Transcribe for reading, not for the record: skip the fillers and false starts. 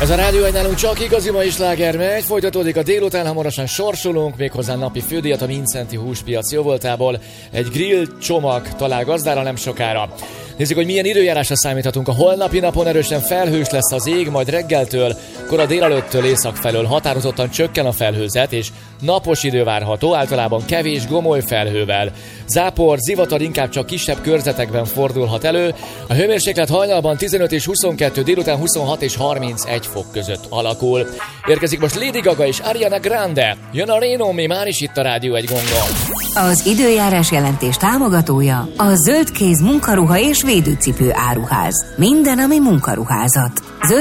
Ez a rádió egy nálunk csak igazi mai sláger megy, folytatódik a délután, hamarosan sorsolunk, méghozzá napi fődíjat a Mindszenty húspiac jóvoltából. Egy grill csomag talál gazdára nem sokára. Nézzük, hogy milyen időjárásra számíthatunk. A holnapi napon erősen felhős lesz az ég, majd reggeltől, kora délelőttől észak felől határozottan csökken a felhőzet, és napos idő várható, általában kevés gomoly felhővel. Zápor, zivatar inkább csak kisebb körzetekben fordulhat elő. A hőmérséklet hajnalban 15 és 22, délután 26 és 31 fok között alakul. Érkezik most Lady Gaga és Ariana Grande. Jön a Reno, mi már is itt a rádió egy gongon. Az időjárás jelentés támogatója a Zöld Kéz munkaruha és védőcipő áruház. Minden, ami munkaruházat.